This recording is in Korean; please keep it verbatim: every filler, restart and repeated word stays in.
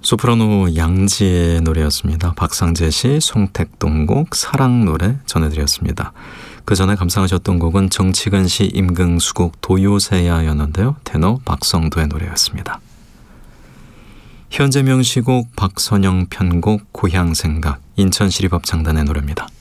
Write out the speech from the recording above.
소프라노 양지의 노래였습니다. 박상재 씨, 송택동 곡 사랑 노래 전해드렸습니다. 그 전에 감상하셨던 곡은 정치근 씨, 임금수 곡 도요새야였는데요. 테너 박성도의 노래였습니다. 현재 명시곡 박선영 편곡 고향생각 인천시립합창단의 노래입니다.